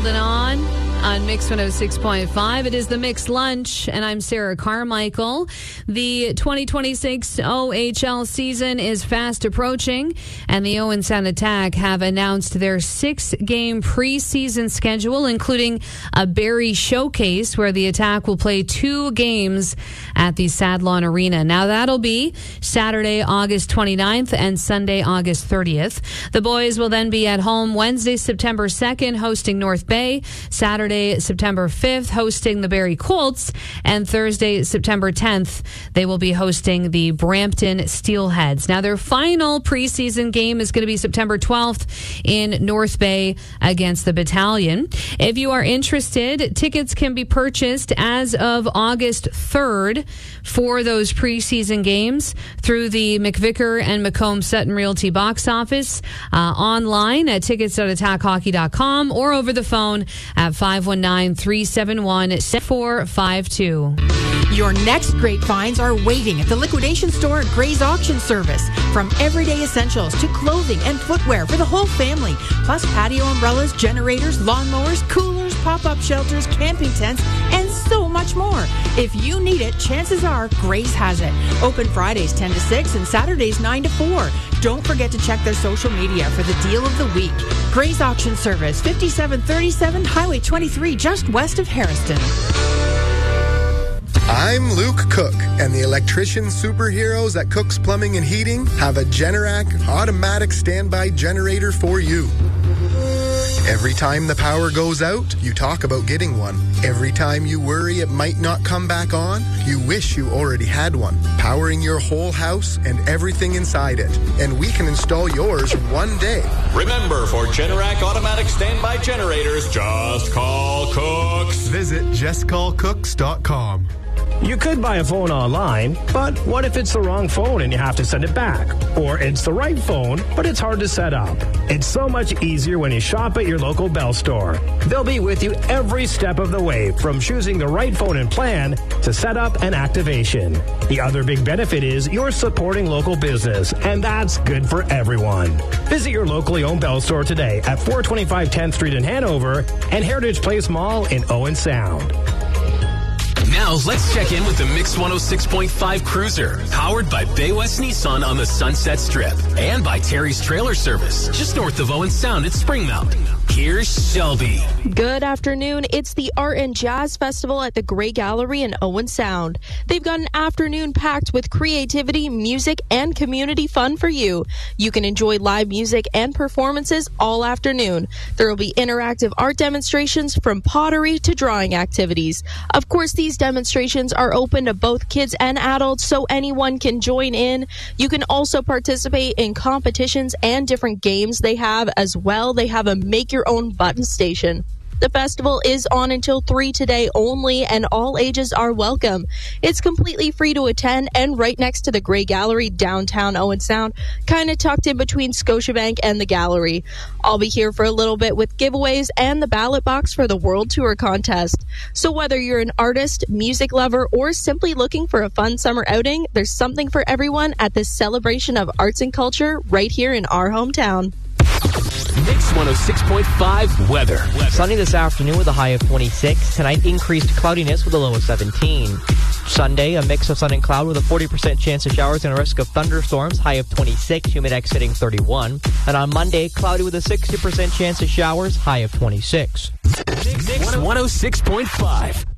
Holding on Mix 106.5. It is the Mix Lunch, and I'm Sarah Carmichael. The 2026 OHL season is fast approaching, and the Owen Sound Attack have announced their 6-game preseason schedule, including a Barrie Showcase, where the Attack will play 2 games at the Sadlon Arena. Now, that'll be Saturday, August 29th and Sunday, August 30th. The boys will then be at home Wednesday, September 2nd, hosting North Bay, Saturday, September 5th, hosting the Barrie Colts, and Thursday, September 10th, they will be hosting the Brampton Steelheads. Now, their final preseason game is going to be September 12th in North Bay against the Battalion. If you are interested, tickets can be purchased as of August 3rd for those preseason games through the McVicker and Macomb Sutton Realty box office, online at tickets.attackhockey.com, or over the phone at 519-371-7452. Your next great finds are waiting at the liquidation store at Gray's Auction Service. From everyday essentials to clothing and footwear for the whole family, plus patio umbrellas, generators, lawnmowers, coolers, pop-up shelters, camping tents, and so much more. If you need it, chances are Gray's has it. Open Fridays 10 to 6 and Saturdays 9 to 4. Don't forget to check their social media for the deal of the week. Gray's Auction Service, 5737 Highway 23, just west of Harriston. I'm Luke Cook, and the electrician superheroes at Cook's Plumbing and Heating have a Generac automatic standby generator for you. Every time the power goes out, you talk about getting one. Every time you worry it might not come back on, you wish you already had one, powering your whole house and everything inside it. And we can install yours one day. Remember, for Generac automatic standby generators, just call Cooks. Visit justcallcooks.com. You could buy a phone online, but what if it's the wrong phone and you have to send it back? Or it's the right phone, but it's hard to set up? It's so much easier when you shop at your local Bell store. They'll be with you every step of the way, from choosing the right phone and plan to setup and activation. The other big benefit is you're supporting local business, and that's good for everyone. Visit your locally owned Bell store today at 425 10th Street in Hanover and Heritage Place Mall in Owen Sound. Now, let's check in with the Mix 106.5 Cruiser, powered by Bay West Nissan on the Sunset Strip, and by Terry's Trailer Service, just north of Owen Sound at Springmount. Here's Shelby. Good afternoon. It's the Art and Jazz Festival at the Grey Gallery in Owen Sound. They've got an afternoon packed with creativity, music, and community fun for you. You can enjoy live music and performances all afternoon. There will be interactive art demonstrations from pottery to drawing activities. Of course, these demonstrations are open to both kids and adults, so anyone can join in. You can also participate in competitions and different games they have as well. They have a Make Your Own Button Station. The festival is on until 3 today only, and all ages are welcome. It's completely free to attend and right next to the Grey Gallery, downtown Owen Sound, kind of tucked in between Scotiabank and the gallery. I'll be here for a little bit with giveaways and the ballot box for the World Tour contest. So whether you're an artist, music lover, or simply looking for a fun summer outing, there's something for everyone at this celebration of arts and culture right here in our hometown. Mix 106.5 weather. Sunny this afternoon with a high of 26. Tonight, increased cloudiness with a low of 17. Sunday, a mix of sun and cloud with a 40% chance of showers and a risk of thunderstorms, high of 26, humidex hitting 31. And on Monday, cloudy with a 60% chance of showers, high of 26. Mix 106.5.